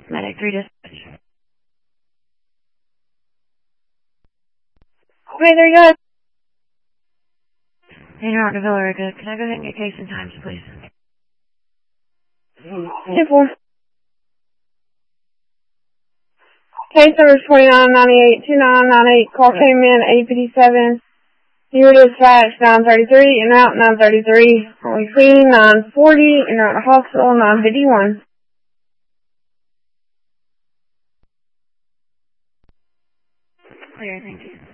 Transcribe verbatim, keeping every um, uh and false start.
Medic three dispatch. Okay, there you go. Hey, Rockville, Erica, can I go ahead and get case and times, please? ten four. Case number twenty-nine ninety-eight, two nine nine eight, call came in eight fifty-seven. Here dispatch nine thirty-three, and out nine thirty-three. Only seen nine forty, and out of hospital nine fifty-one. Clear, thank you.